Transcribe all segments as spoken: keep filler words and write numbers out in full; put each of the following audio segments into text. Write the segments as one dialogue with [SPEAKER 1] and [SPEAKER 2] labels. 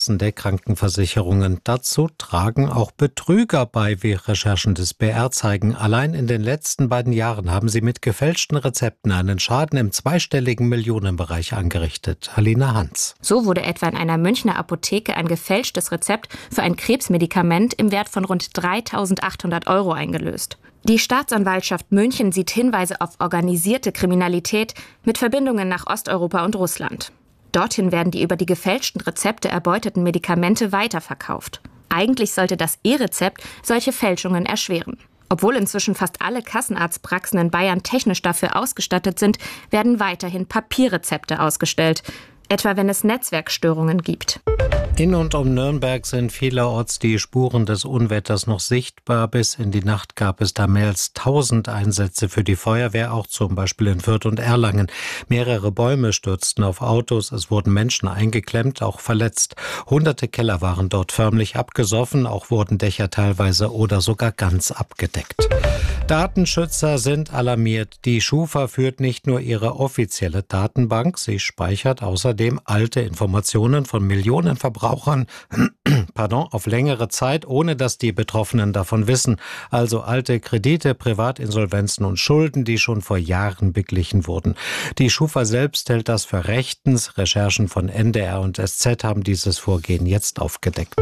[SPEAKER 1] der Krankenversicherungen. Dazu tragen auch Betrüger bei, wie Recherchen des B R zeigen. Allein in den letzten beiden Jahren haben sie mit gefälschten Rezepten einen Schaden im zweistelligen Millionenbereich angerichtet. Alina Hans.
[SPEAKER 2] So wurde etwa in einer Münchner Apotheke ein gefälschtes Rezept für ein Krebsmedikament im Wert von rund dreitausendachthundert Euro eingelöst. Die Staatsanwaltschaft München sieht Hinweise auf organisierte Kriminalität mit Verbindungen nach Osteuropa und Russland. Dorthin werden die über die gefälschten Rezepte erbeuteten Medikamente weiterverkauft. Eigentlich sollte das E-Rezept solche Fälschungen erschweren. Obwohl inzwischen fast alle Kassenarztpraxen in Bayern technisch dafür ausgestattet sind, werden weiterhin Papierrezepte ausgestellt, etwa wenn es Netzwerkstörungen gibt.
[SPEAKER 1] In und um Nürnberg sind vielerorts die Spuren des Unwetters noch sichtbar. Bis in die Nacht gab es da mehr als tausend Einsätze für die Feuerwehr, auch zum Beispiel in Fürth und Erlangen. Mehrere Bäume stürzten auf Autos, es wurden Menschen eingeklemmt, auch verletzt. Hunderte Keller waren dort förmlich abgesoffen, auch wurden Dächer teilweise oder sogar ganz abgedeckt. Datenschützer sind alarmiert. Die Schufa führt nicht nur ihre offizielle Datenbank, sie speichert außerdem alte Informationen von Millionen Verbrauchern pardon, auf längere Zeit, ohne dass die Betroffenen davon wissen. Also alte Kredite, Privatinsolvenzen und Schulden, die schon vor Jahren beglichen wurden. Die Schufa selbst hält das für rechtens. Recherchen von N D R und S Z haben dieses Vorgehen jetzt aufgedeckt.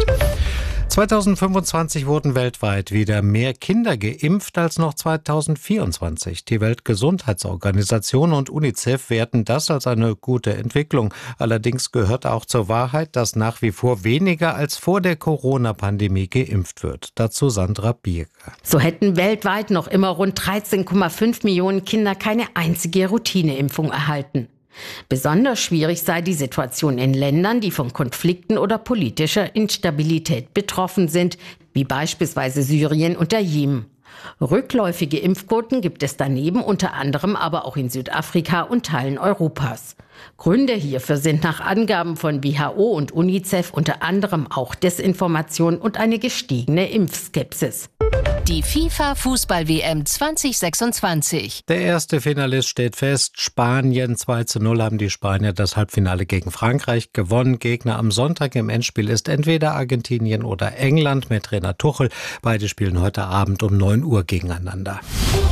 [SPEAKER 1] zweitausendfünfundzwanzig wurden weltweit wieder mehr Kinder geimpft als noch zweitausendvierundzwanzig. Die Weltgesundheitsorganisation und UNICEF werten das als eine gute Entwicklung. Allerdings gehört auch zur Wahrheit, dass nach wie vor weniger als vor der Corona-Pandemie geimpft wird. Dazu Sandra Bierger.
[SPEAKER 3] So hätten weltweit noch immer rund dreizehn Komma fünf Millionen Kinder keine einzige Routineimpfung erhalten. Besonders schwierig sei die Situation in Ländern, die von Konflikten oder politischer Instabilität betroffen sind, wie beispielsweise Syrien und der Jemen. Rückläufige Impfquoten gibt es daneben unter anderem aber auch in Südafrika und Teilen Europas. Gründe hierfür sind nach Angaben von W H O und UNICEF unter anderem auch Desinformation und eine gestiegene Impfskepsis.
[SPEAKER 4] Die FIFA-Fußball-W M zwanzig sechsundzwanzig.
[SPEAKER 1] Der erste Finalist steht fest. Spanien zwei zu null haben die Spanier das Halbfinale gegen Frankreich gewonnen. Gegner am Sonntag im Endspiel ist entweder Argentinien oder England mit Trainer Tuchel. Beide spielen heute Abend um neun Uhr gegeneinander.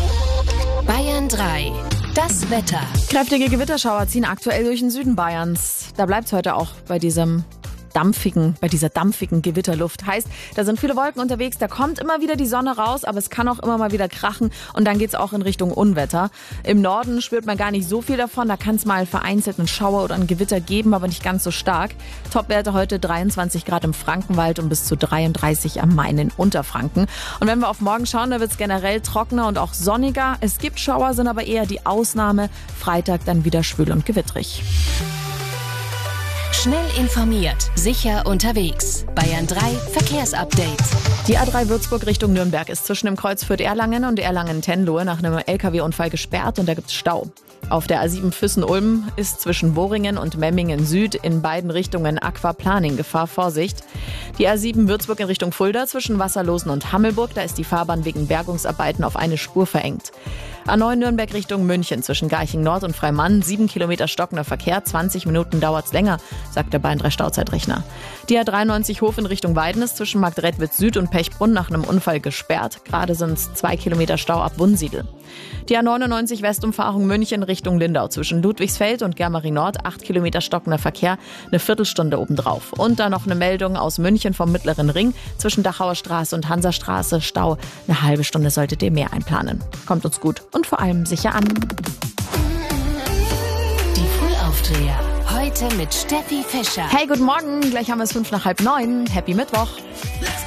[SPEAKER 4] Bayern drei. Das Wetter.
[SPEAKER 5] Kräftige Gewitterschauer ziehen aktuell durch den Süden Bayerns. Da bleibt es heute auch bei diesem dampfigen, bei dieser dampfigen Gewitterluft. Heißt, da sind viele Wolken unterwegs, da kommt immer wieder die Sonne raus, aber es kann auch immer mal wieder krachen und dann geht's auch in Richtung Unwetter. Im Norden spürt man gar nicht so viel davon, da kann es mal vereinzelt einen Schauer oder ein Gewitter geben, aber nicht ganz so stark. Topwerte heute dreiundzwanzig Grad im Frankenwald und bis zu dreiunddreißig am Main in Unterfranken. Und wenn wir auf morgen schauen, da wird es generell trockener und auch sonniger. Es gibt Schauer, sind aber eher die Ausnahme. Freitag dann wieder schwül und gewittrig.
[SPEAKER 4] Schnell informiert, sicher unterwegs. Bayern drei Verkehrsupdate.
[SPEAKER 5] Die A drei Würzburg Richtung Nürnberg ist zwischen dem Kreuz Fürth-Erlangen und Erlangen-Tenlohe nach einem L K W-Unfall gesperrt und da gibt's Stau. Auf der A sieben Füssen-Ulm ist zwischen Boringen und Memmingen Süd in beiden Richtungen Aquaplaning-Gefahr. Vorsicht. Die A sieben Würzburg in Richtung Fulda zwischen Wasserlosen und Hammelburg, da ist die Fahrbahn wegen Bergungsarbeiten auf eine Spur verengt. A neun Nürnberg Richtung München zwischen Garching Nord und Freimann, sieben Kilometer stockender Verkehr, zwanzig Minuten dauert's länger, sagt der Bayern drei Stauzeitrechner. Die A dreiundneunzig Hof in Richtung Weiden ist zwischen Marktredwitz Süd und Pechbrunn nach einem Unfall gesperrt. Gerade sind's zwei Kilometer Stau ab Wunsiedel. Die A neunundneunzig Westumfahrung München Richtung Lindau zwischen Ludwigsfeld und Germering Nord, acht Kilometer stockender Verkehr, eine Viertelstunde obendrauf. Und dann noch eine Meldung aus München vom Mittleren Ring zwischen Dachauer Straße und Hansastraße, Stau. Eine halbe Stunde solltet ihr mehr einplanen. Kommt uns gut und vor allem sicher an.
[SPEAKER 4] Die Frühaufdreher. Heute mit Steffi Fischer.
[SPEAKER 5] Hey, guten Morgen. Gleich haben wir es fünf nach halb neun. Happy Mittwoch.